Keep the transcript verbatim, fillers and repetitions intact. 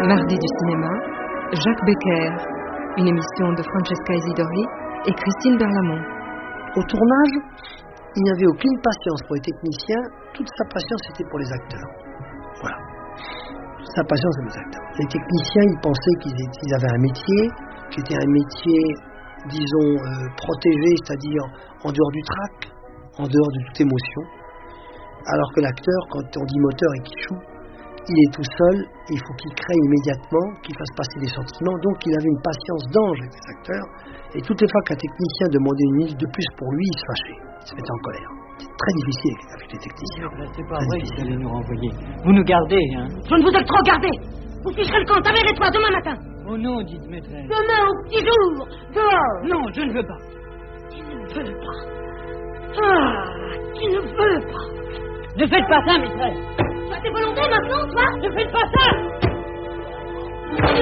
Mardi du cinéma, Jacques Becker, une émission de Francesca Isidori et Christine Berlamont. Au tournage, il n'y avait aucune patience pour les techniciens, toute sa patience était pour les acteurs. Voilà. Toute sa patience pour les acteurs. Les techniciens, ils pensaient qu'ils, étaient, ils avaient un métier, qui était un métier, disons, euh, protégé, c'est-à-dire en dehors du trac, en dehors de toute émotion. Alors que l'acteur, quand on dit moteur et qu'il joue, il est tout seul, il faut qu'il crée immédiatement, qu'il fasse passer des sentiments. Donc il avait une patience d'ange avec les acteurs. Et toutes les fois qu'un technicien demandait une minute de plus pour lui, il se fâchait, il se mettait en colère. C'est très difficile avec les techniciens. Là, c'est pas très vrai difficile. Que vous allez nous renvoyer. Vous nous gardez, hein? Je ne vous ai trop gardé. Vous ficherez le camp, ta mère et toi, demain matin. Oh non, dites maîtresse. Demain au petit jour, dehors. Non, je ne veux pas. Tu ne veux pas. Ah, tu ne veux pas. Ne faites pas ça, maîtresse. Tu as tes volontés maintenant, toi? Ne faites pas ça.